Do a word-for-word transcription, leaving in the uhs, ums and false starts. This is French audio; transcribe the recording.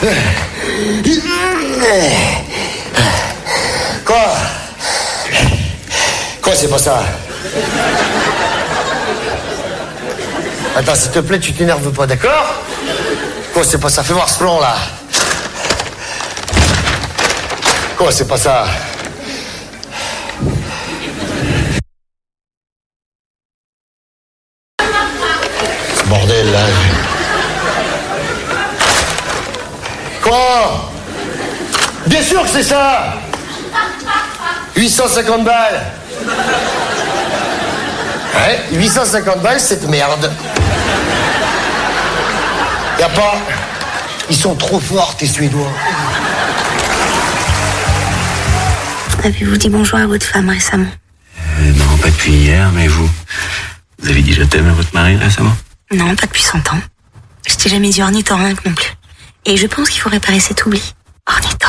Quoi? Quoi, c'est pas ça? Attends, s'il te plaît, tu t'énerves pas, d'accord? Quoi, c'est pas ça? Fais voir ce plan, là. Quoi, c'est pas ça? Ce bordel, là. Quoi? Bien sûr que c'est ça! huit cent cinquante balles! Ouais, huit cent cinquante balles, cette merde. Y a pas... Ils sont trop forts, tes Suédois. Avez-vous dit bonjour à votre femme récemment? euh, Non, pas depuis hier, mais vous... Vous avez dit je t'aime à votre mari récemment? Non, pas depuis cent ans. Je t'ai jamais dit ornithorynque non plus. Et je pense qu'il faut réparer cet oubli. Ornithorynque.